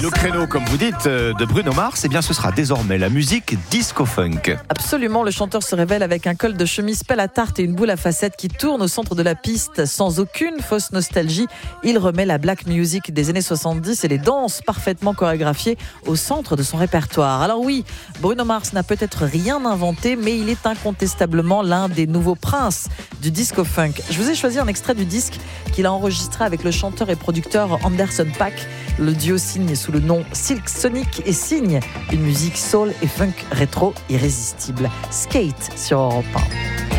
Le créneau, comme vous dites, de Bruno Mars, eh bien, ce sera désormais la musique disco-funk. Absolument, le chanteur se révèle avec un col de chemise pelle à tarte et une boule à facettes qui tourne au centre de la piste sans aucune fausse nostalgie. Il remet la black music des années 70 et les danses parfaitement chorégraphiées au centre de son répertoire. Alors oui, Bruno Mars n'a peut-être rien inventé, mais il est incontestablement l'un des nouveaux princes du disco-funk. Je vous ai choisi un extrait du disque qu'il a enregistré avec le chanteur et producteur Anderson .Paak. Le duo signe sous le nom Silk Sonic et signe une musique soul et funk rétro irrésistible. Skate sur Europe 1.